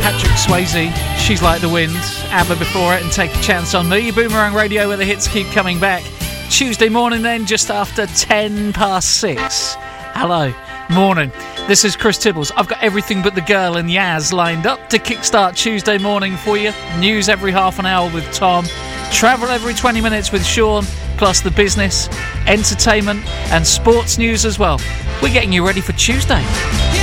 Patrick Swayze, She's Like the Wind, ABBA before it, and Take a Chance on Me. Boomerang Radio, where the hits keep coming back. Tuesday morning then, just after 6:10. Hello, morning. This is Chris Tibbles. I've got everything but the girl and Yaz lined up to kickstart Tuesday morning for you. News every half an hour with Tom. Travel every 20 minutes with Sean, plus the business, entertainment and sports news as well. We're getting you ready for Tuesday.